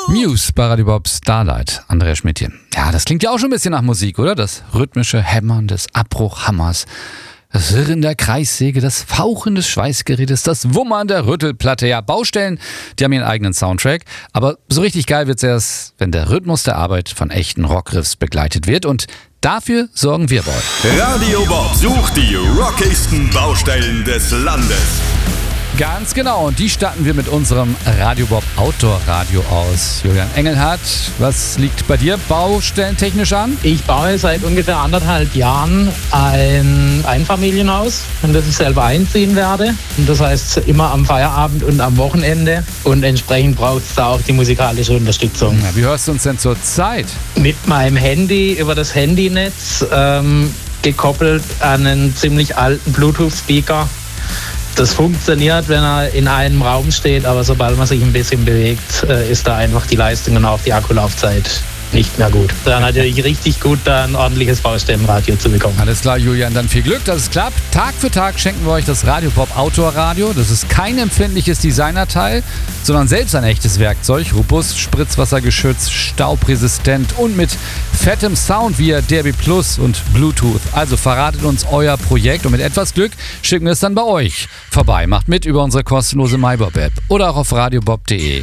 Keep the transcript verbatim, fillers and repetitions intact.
Muse bei Radio Bob Starlight. Andrea Schmidt hier. Ja, das klingt ja auch schon ein bisschen nach Musik, oder? Das rhythmische Hämmern des Abbruchhammers, das Wirren der Kreissäge, das Fauchen des Schweißgerätes, das Wummern der Rüttelplatte. Ja, Baustellen, die haben ihren eigenen Soundtrack. Aber so richtig geil wird's erst, wenn der Rhythmus der Arbeit von echten Rockriffs begleitet wird. Und dafür sorgen wir bei euch. Radio Bob sucht die rockigsten Baustellen des Landes. Ganz genau, und die starten wir mit unserem Radio Bob Outdoor Radio aus. Julian Engelhardt, was liegt bei dir baustellentechnisch an? Ich baue seit ungefähr anderthalb Jahren ein Einfamilienhaus, in das ich selber einziehen werde. Und das heißt immer am Feierabend und am Wochenende. Und entsprechend braucht es da auch die musikalische Unterstützung. Ja, wie hörst du uns denn zur Zeit? Mit meinem Handy über das Handynetz, ähm, gekoppelt an einen ziemlich alten Bluetooth-Speaker. Das funktioniert, wenn er in einem Raum steht, aber sobald man sich ein bisschen bewegt, ist da einfach die Leistung und auch die Akkulaufzeit nicht mehr gut. Da natürlich richtig gut, da ein ordentliches Baustellenradio zu bekommen. Alles klar, Julian, dann viel Glück, dass es klappt. Tag für Tag schenken wir euch das Radio Bob Outdoor Radio. Das ist kein empfindliches Designerteil, sondern selbst ein echtes Werkzeug. Robust, spritzwassergeschützt, staubresistent und mit fettem Sound via D A B Plus und Bluetooth. Also verratet uns euer Projekt und mit etwas Glück schicken wir es dann bei euch vorbei. Macht mit über unsere kostenlose MyBob-App oder auch auf radiobob punkt de.